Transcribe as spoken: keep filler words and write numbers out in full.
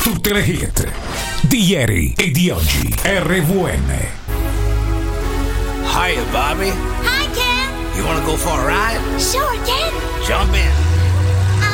Tutte le hit di ieri e di oggi. R V N. Hiya, Bobby. Hi, Ken. You wanna go for a ride? Sure, Ken. Jump in.